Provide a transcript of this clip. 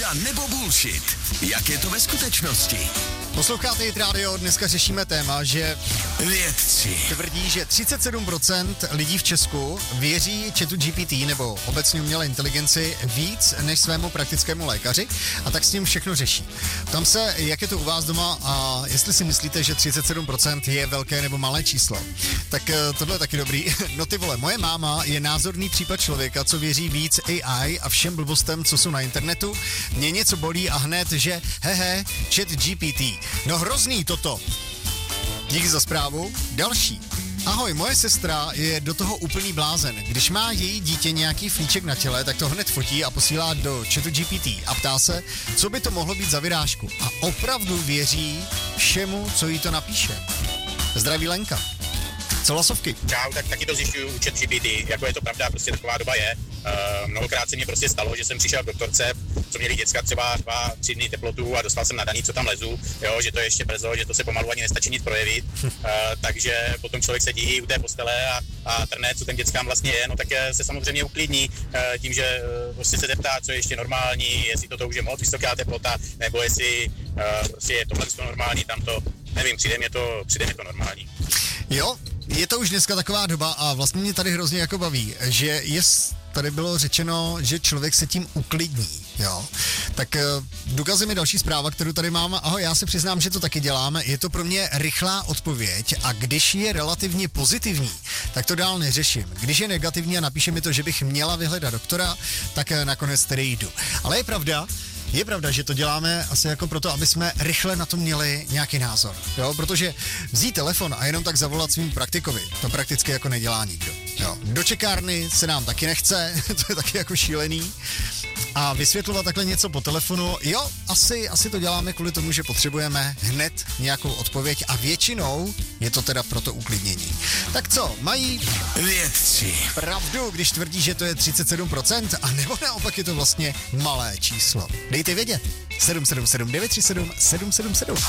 Pravda nebo bullshit? Jak je to ve skutečnosti? Posloucháte Hit Radio, dneska řešíme téma, že Vědci tvrdí, že 37% lidí v Česku věří chatu GPT nebo obecně umělé inteligenci víc než svému praktickému lékaři a tak s tím všechno řeší. Ptám se, jak je to u vás doma a jestli si myslíte, že 37% je velké nebo malé číslo. Tak tohle je taky dobrý. No ty vole, moje máma je názorný případ člověka, co věří víc AI a všem blbostem, co jsou na internetu. Mě něco bolí a hned, že chat GPT. No hrozný toto. Díky za zprávu. Další. Ahoj, moje sestra je do toho úplný blázen. Když má její dítě nějaký flíček na těle, tak to hned fotí a posílá do chatu GPT a ptá se, co by to mohlo být za vyrážku. A opravdu věří všemu, co jí to napíše. Zdraví Lenka. Co hlasovky? Čau, tak taky to zjišťuju u ChatGPT, jako je to pravda, prostě taková doba je. Mnohokrát se mi prostě stalo, že jsem přišel k doktorce, co měli děcka třeba 2-3 dny teplotu a dostal jsem nadaný, co tam lezu, jo, že to je ještě brzo, že to se pomalu ani nestačí nic projevit, takže potom člověk sedí u té postele a trne, co těm dětskám vlastně je, no tak se samozřejmě uklidní tím, že prostě se zeptá, co je ještě normální, jestli to už je moc vysoká teplota, nebo jestli prostě je tohle normální, tamto, nevím, přijde mi to normální. Jo, je to už dneska taková doba a vlastně mě tady hrozně jako baví, že tady bylo řečeno, že člověk se tím uklidní, jo. Tak důkazem je další zpráva, kterou tady mám. Ahoj, já se přiznám, že to taky dělám. Je to pro mě rychlá odpověď a když je relativně pozitivní, tak to dál neřeším. Když je negativní a napíše mi to, že bych měla vyhledat doktora, tak nakonec tedy jdu. Ale je pravda, že to děláme asi jako proto, aby jsme rychle na to měli nějaký názor, jo, protože vzít telefon a jenom tak zavolat svým praktikovi, to prakticky jako nedělá nikdo, jo. Do čekárny se nám taky nechce, to je taky jako šílený a vysvětlovat takhle něco po telefonu, jo, asi to děláme kvůli tomu, že potřebujeme hned nějakou odpověď a většinou je to teda pro to uklidnění. Tak co, mají vědci pravdu, když tvrdí, že to je 37%, a nebo naopak je to vlastně malé číslo? Dejte vědět. 777 937 777.